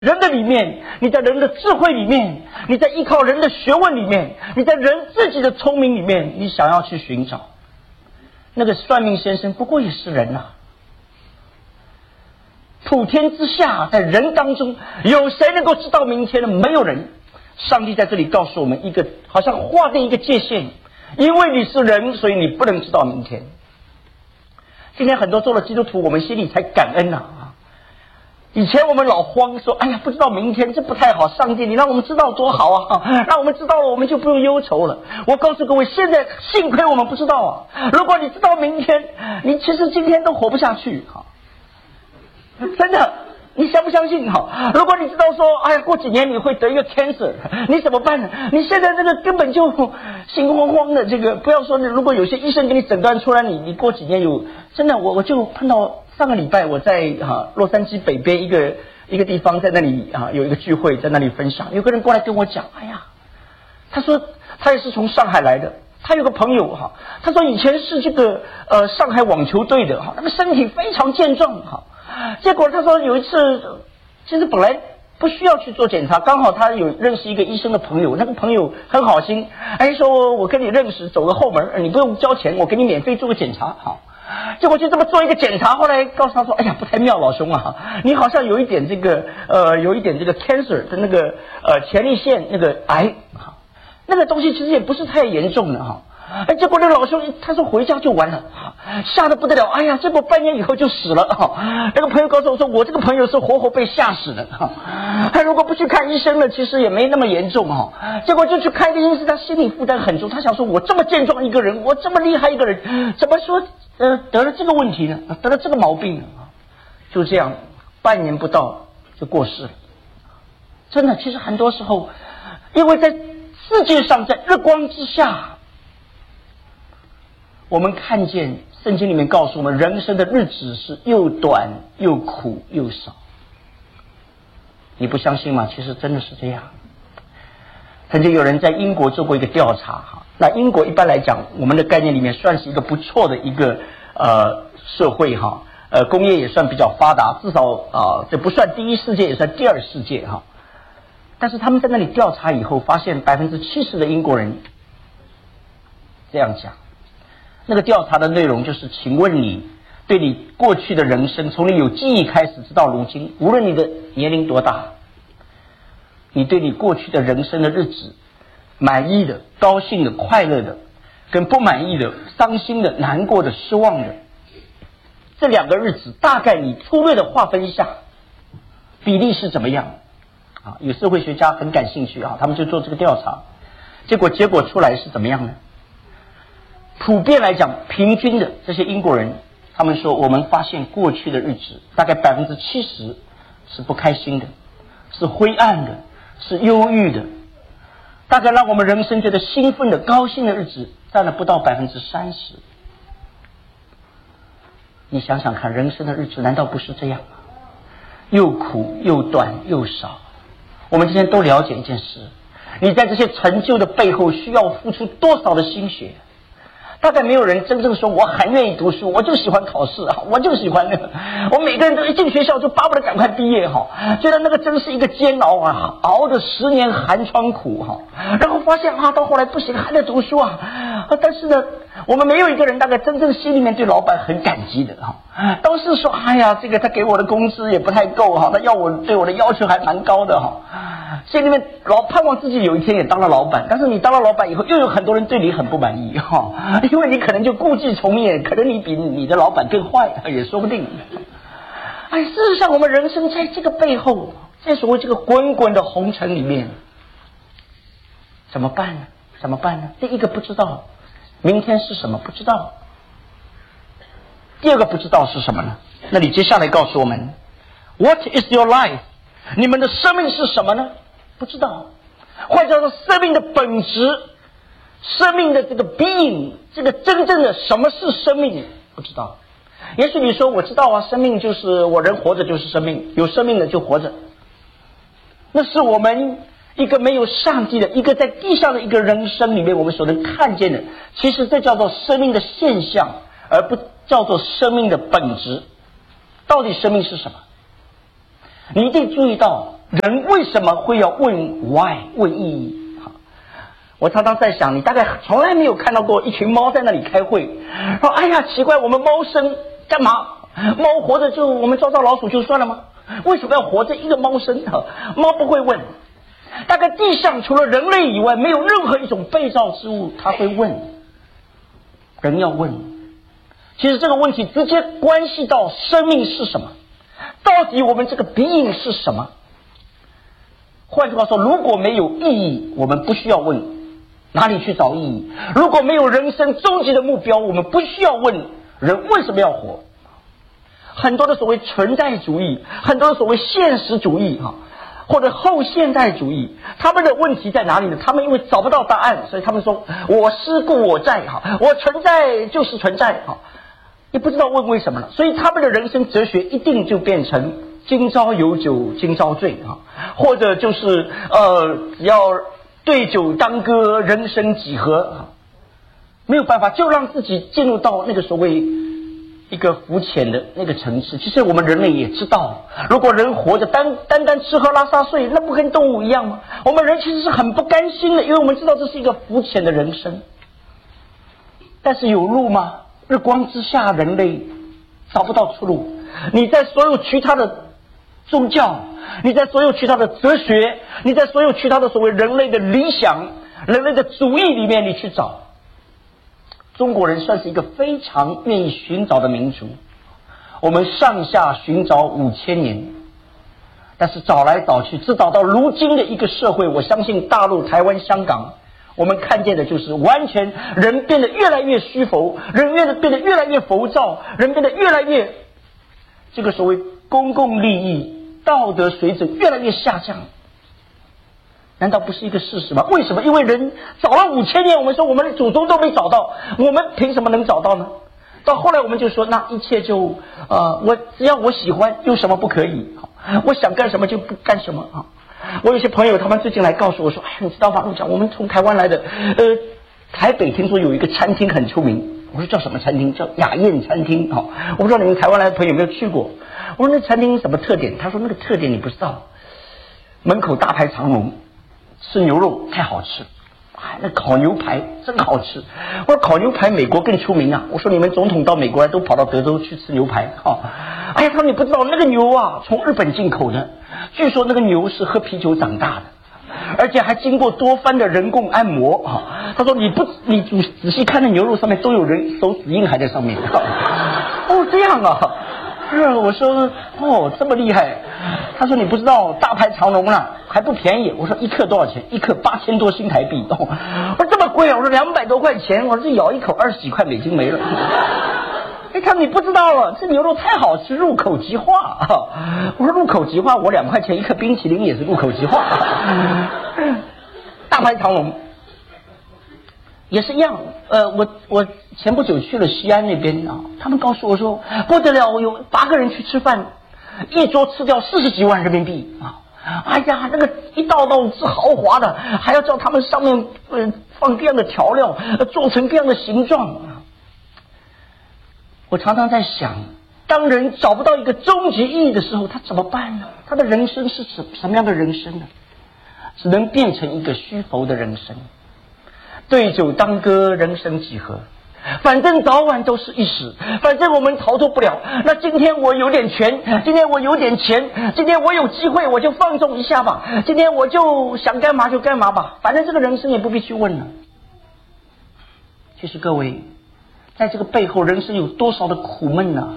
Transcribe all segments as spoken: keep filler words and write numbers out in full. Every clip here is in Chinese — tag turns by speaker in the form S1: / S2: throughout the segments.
S1: 人的里面，你在人的智慧里面，你在依靠人的学问里面，你在人自己的聪明里面，你想要去寻找。那个算命先生不过也是人啊。普天之下，在人当中，有谁能够知道明天的？没有人。上帝在这里告诉我们一个，好像划定一个界限，因为你是人，所以你不能知道明天。今天很多做了基督徒，我们心里才感恩啊。以前我们老慌说，哎呀，不知道明天，这不太好。上帝，你让我们知道多好啊！让我们知道了，我们就不用忧愁了。我告诉各位，现在幸亏我们不知道啊。如果你知道明天，你其实今天都活不下去哈。真的，你相不相信哈？如果你知道说，哎呀，过几年你会得一个 cancer， 你怎么办呢？你现在这个根本就心慌慌的。这个不要说，如果有些医生给你诊断出来，你你过几年有真的，我我就碰到。上个礼拜我在哈洛杉矶北边一个一个地方，在那里啊有一个聚会，在那里分享，有个人过来跟我讲，哎呀，他说他也是从上海来的，他有个朋友哈，他说以前是这个呃上海网球队的哈，那个身体非常健壮哈，结果他说有一次，其实本来不需要去做检查，刚好他有认识一个医生的朋友，那个朋友很好心，哎说我跟你认识，走个后门，你不用交钱，我给你免费做个检查哈。结果就这么做一个检查，后来告诉他说：“哎呀，不太妙，老兄啊，你好像有一点这个呃，有一点这个 cancer 的那个呃前列腺那个癌哈，那个东西其实也不是太严重的哈。”哎，结果那个老兄他说回家就完了，吓得不得了。哎呀，结果半年以后就死了哈。那个朋友告诉我说，我这个朋友是活活被吓死的哈。他如果不去看医生了，其实也没那么严重哈。结果就去看个医生，他心理负担很重。他想说，我这么健壮一个人，我这么厉害一个人，怎么说呃得了这个问题呢？得了这个毛病呢？就这样，半年不到就过世了。真的，其实很多时候，因为在世界上，在日光之下。我们看见圣经里面告诉我们，人生的日子是又短又苦又少。你不相信吗？其实真的是这样。曾经有人在英国做过一个调查哈，那英国一般来讲，我们的概念里面算是一个不错的一个呃社会哈，呃工业也算比较发达，至少啊、呃、这不算第一世界，也算第二世界哈。但是他们在那里调查以后，发现百分之七十的英国人这样讲。那个调查的内容就是，请问你对你过去的人生，从你有记忆开始直到如今，无论你的年龄多大，你对你过去的人生的日子，满意的、高兴的、快乐的，跟不满意的、伤心的、难过的、失望的，这两个日子，大概你粗略的划分一下，比例是怎么样？啊，有社会学家很感兴趣啊，他们就做这个调查，结果结果出来是怎么样呢？普遍来讲，平均的这些英国人，他们说，我们发现过去的日子大概百分之七十是不开心的，是灰暗的，是忧郁的。大概让我们人生觉得兴奋的、高兴的日子占了不到百分之三十。你想想看，人生的日子难道不是这样吗？又苦又短又少。我们今天都了解一件事，你在这些成就的背后需要付出多少的心血。大概没有人真正说我很愿意读书，我就喜欢考试啊，我就喜欢那个。我每个人都一进学校就巴不得赶快毕业哈，觉得那个真是一个煎熬啊，熬的十年寒窗苦哈。然后发现啊，到后来不行，还得读书啊。但是呢，我们没有一个人大概真正心里面对老板很感激的哈，都是说哎呀，这个他给我的工资也不太够哈，他要我对我的要求还蛮高的哈。心里面老盼望自己有一天也当了老板，但是你当了老板以后，又有很多人对你很不满意哈，因为你可能就故伎重演，可能你比你的老板更坏也说不定。哎，事实上我们人生在这个背后，在所谓这个滚滚的红尘里面，怎么办呢？怎么办呢？第一个不知道明天是什么，不知道。第二个不知道是什么呢？那你接下来告诉我们 What is your life？ 你们的生命是什么呢？不知道。或者叫做生命的本质，生命的这个 being， 这个真正的什么是生命，不知道。也许你说我知道啊，生命就是我人活着就是生命，有生命的就活着。那是我们一个没有上帝的，一个在地上的一个人生里面我们所能看见的，其实这叫做生命的现象，而不叫做生命的本质。到底生命是什么？你一定注意到， 人为什么会要问 why 问意义？我常常在想，你大概从来没有看到过一群猫在那里开会，说哎呀奇怪，我们猫生干嘛？猫活着就我们抓抓老鼠就算了吗？为什么要活着一个猫生？猫不会问。大概地上除了人类以外，没有任何一种被造之物它会问。人要问，其实这个问题直接关系到生命是什么，到底我们这个 being 是什么？换句话说，如果没有意义，我们不需要问哪里去找意义；如果没有人生终极的目标，我们不需要问人为什么要活。很多的所谓存在主义，很多的所谓现实主义哈，或者后现代主义，他们的问题在哪里呢？他们因为找不到答案，所以他们说我思故我在哈，我存在就是存在哈，也不知道问为什么了。所以他们的人生哲学一定就变成今朝有酒今朝醉哈，或者就是呃只要对酒当歌，人生几何，没有办法，就让自己进入到那个所谓一个肤浅的那个层次。其实我们人类也知道，如果人活着单单单吃喝拉撒睡，那不跟动物一样吗？我们人其实是很不甘心的，因为我们知道这是一个肤浅的人生。但是有路吗？日光之下，人类找不到出路。你在所有其他的宗教，你在所有其他的哲学，你在所有其他的所谓人类的理想、人类的主义里面，你去找。中国人算是一个非常愿意寻找的民族，我们上下寻找五千年，但是找来找去，只找到如今的一个社会。我相信大陆、台湾、香港，我们看见的就是完全人变得越来越虚浮，人变得变得越来越浮躁，人变得越来越这个所谓公共利益、道德水准越来越下降。难道不是一个事实吗？为什么？因为人找了五千年，我们说我们的祖宗都没找到，我们凭什么能找到呢？到后来我们就说，那一切就呃，我只要我喜欢，有什么不可以？我想干什么就不干什么啊！我有些朋友，他们最近来告诉我说，哎，你知道吗？我讲我们从台湾来的，呃，台北听说有一个餐厅很出名。我说叫什么餐厅？叫雅宴餐厅。好，我不知道你们台湾来的朋友有没有去过。我说那餐厅什么特点？他说那个特点你不知道，门口大排长龙。吃牛肉太好吃，哎，那烤牛排真好吃。我说烤牛排美国更出名啊。我说你们总统到美国来都跑到德州去吃牛排哦。哎呀，他们也不知道那个牛啊，从日本进口的，据说那个牛是喝啤酒长大的，而且还经过多番的人工按摩啊。他说你不你仔细看那牛肉上面都有人手指印还在上面。哦，这样啊。是，我说哦这么厉害。他说你不知道大排长龙了，还不便宜。我说一克多少钱？一克八千多新台币。哦，我说这么贵啊？我说两百多块钱。我说这咬一口二十几块美金没了。哎，他说你不知道啊，这牛肉太好吃，入口即化。我说入口即化，我两块钱一颗冰淇淋也是入口即化。大排长龙也是一样。呃，我我前不久去了西安那边啊，他们告诉我说不得了，我有八个人去吃饭。一桌吃掉四十几万人民币啊！哎呀，那个一道道是豪华的，还要叫他们上面呃放这样的调料，呃、做成这样的形状。我常常在想，当人找不到一个终极意义的时候，他怎么办呢？他的人生是什什么样的人生呢？只能变成一个虚浮的人生。对酒当歌，人生几何？反正早晚都是一时，反正我们逃脱不了。那今天我有点权，今天我有点钱，今天我有机会，我就放纵一下吧。今天我就想干嘛就干嘛吧，反正这个人生也不必去问了。其实各位，在这个背后，人生有多少的苦闷呢？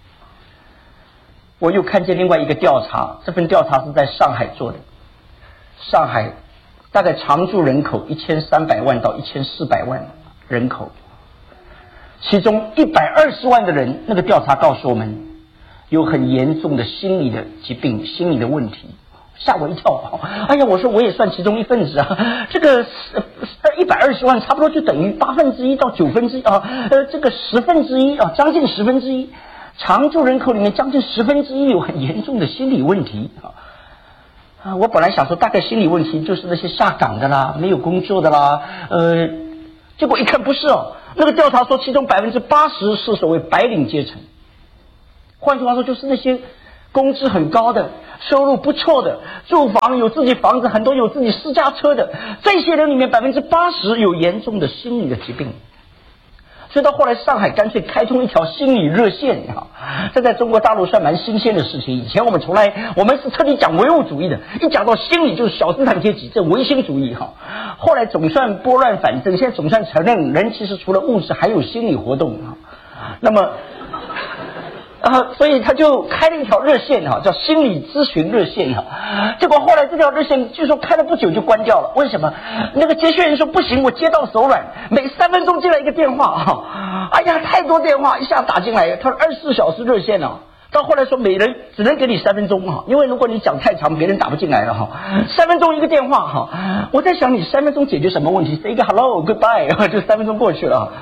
S1: 我又看见另外一个调查，这份调查是在上海做的。上海大概常住人口一千三百万到一千四百万人口。其中一百二十万的人，那个调查告诉我们有很严重的心理的疾病、心理的问题，吓我一跳。哎呀，我说我也算其中一份子啊。这个一百二十万差不多就等于八分之一到九分之一啊，呃，这个十分之一啊，将近十分之一，常住人口里面将近十分之一有很严重的心理问题啊。啊，我本来想说大概心理问题就是那些下岗的啦，没有工作的啦，呃，结果一看不是哦。那个调查说，其中百分之八十是所谓白领阶层，换句话说，就是那些工资很高的、 收入不错的，住房有自己房子，很多有自己私家车的，这些人里面百分之八十有严重的心理的疾病。所以到后来，上海干脆开通一条心理热线啊，这在中国大陆算蛮新鲜的事情。以前我们从来，我们是彻底讲唯物主义的，一讲到心理就是小资产阶级，这唯心主义哈。后来总算拨乱反正，现在总算承认人其实除了物质还有心理活动啊。那么，啊，所以他就开了一条热线哈，叫心理咨询热线哈。结果后来这条热线据说开了不久就关掉了，为什么？那个接线员说不行，我接到手软，每三分钟接来一个电话哈，哎呀，太多电话一下打进来，他说二十四小时热线啊。到后来说每人只能给你三分钟哈，因为如果你讲太长，别人打不进来了哈。三分钟一个电话哈，我在想你三分钟解决什么问题？是一个 hello goodbye， 就三分钟过去了。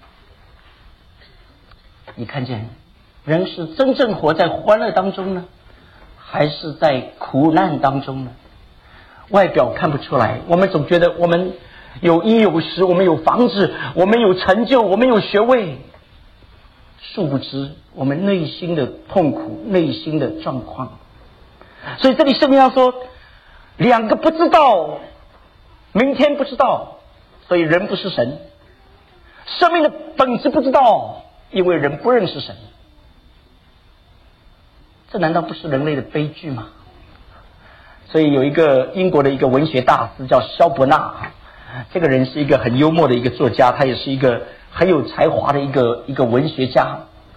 S1: 你看见人是真正活在欢乐当中呢，还是在苦难当中呢？外表看不出来，我们总觉得我们有衣有食，我们有房子，我们有成就，我们有学位，殊不知我们内心的痛苦，内心的状况。所以这里圣经上说，两个不知道，明天不知道，所以人不是神。生命的本质不知道，因为人不认识神。这难道不是人类的悲剧吗？所以有一个英国的一个文学大师叫萧伯纳，这个人是一个很幽默的一个作家，他也是一个很有才华的一个一个文学家。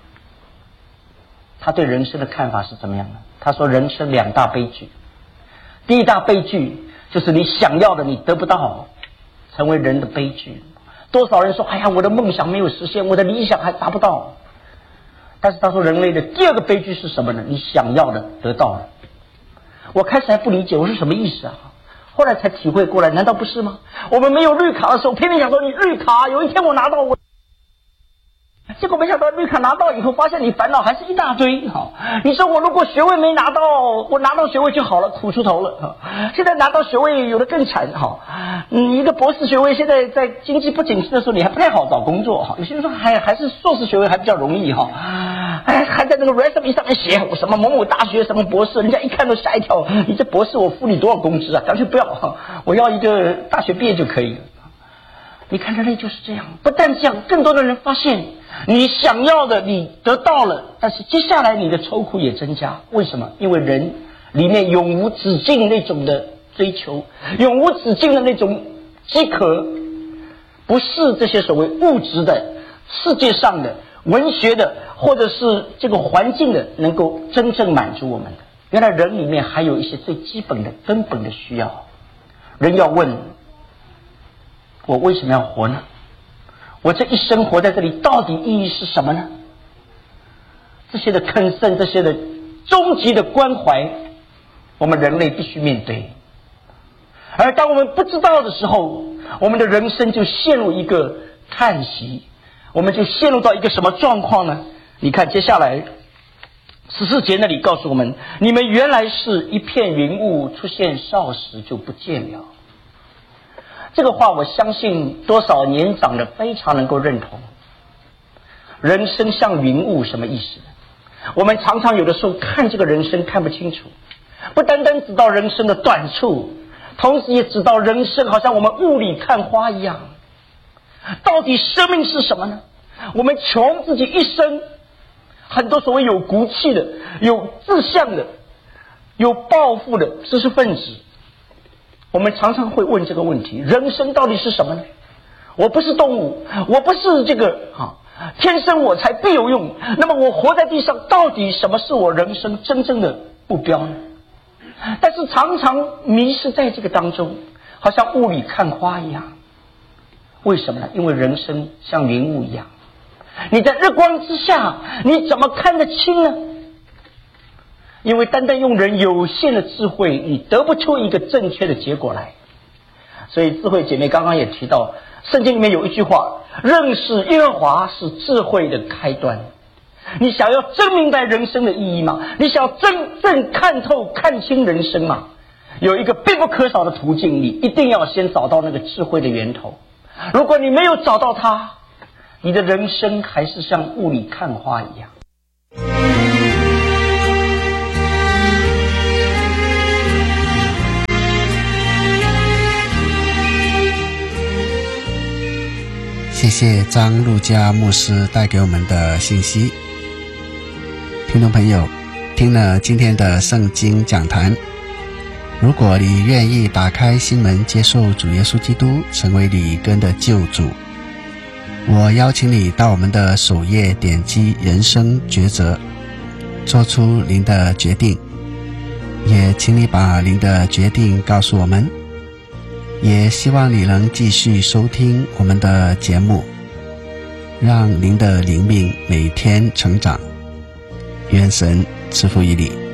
S1: 他对人生的看法是怎么样的？他说人生两大悲剧，第一大悲剧就是你想要的你得不到，成为人的悲剧。多少人说哎呀，我的梦想没有实现，我的理想还达不到。但是他说人类的第二个悲剧是什么呢？你想要的得到了。我开始还不理解我是什么意思啊，后来才体会过来，难道不是吗？我们没有绿卡的时候拼命想说你绿卡有一天我拿到，我结果没想到绿卡拿到以后，发现你烦恼还是一大堆哈。你说我如果学位没拿到，我拿到学位就好了，苦出头了哈。现在拿到学位有的更惨哈。嗯，一个博士学位现在在经济不景气的时候，你还不太好找工作哈。有些人说还还是硕士学位还比较容易哈。哎，还在那个 resume 上面写我什么某某大学什么博士，人家一看都吓一跳。你这博士我付你多少工资啊？干脆不要，我要一个大学毕业就可以了。你看人类就是这样，不但这样，更多的人发现你想要的你得到了，但是接下来你的愁苦也增加。为什么？因为人里面永无止境那种的追求，永无止境的那种饥渴，不是这些所谓物质的世界上的文学的或者是这个环境的能够真正满足我们的。原来人里面还有一些最基本的根本的需要。人要问，我为什么要活呢？我这一生活在这里到底意义是什么呢？这些的concern，这些的终极的关怀，我们人类必须面对。而当我们不知道的时候，我们的人生就陷入一个叹息，我们就陷入到一个什么状况呢？你看接下来十四节那里告诉我们，你们原来是一片云雾，出现少时就不见了。这个话我相信多少年长的非常能够认同。人生像云雾什么意思？我们常常有的时候看这个人生看不清楚，不单单知道人生的短处，同时也知道人生好像我们雾里看花一样。到底生命是什么呢？我们穷自己一生，很多所谓有骨气的、有志向的、有抱负的知识分子，我们常常会问这个问题：人生到底是什么呢？我不是动物，我不是这个啊，天生我才必有用。那么我活在地上，到底什么是我人生真正的目标呢？但是常常迷失在这个当中，好像雾里看花一样。为什么呢？因为人生像云雾一样，你在日光之下，你怎么看得清呢？因为单单用人有限的智慧，你得不出一个正确的结果来。所以智慧姐妹刚刚也提到，圣经里面有一句话：认识耶和华是智慧的开端。你想要真明白人生的意义吗？你想要真正看透看清人生吗？有一个必不可少的途径，你一定要先找到那个智慧的源头。如果你没有找到它，你的人生还是像雾里看花一样。
S2: 谢谢张路加牧师带给我们的信息。听众朋友，听了今天的圣经讲坛，如果你愿意打开心门接受主耶稣基督成为你个人的救主，我邀请你到我们的首页点击人生抉择，做出您的决定，也请你把您的决定告诉我们，也希望你能继续收听我们的节目，让您的灵命每天成长。愿神赐福于你。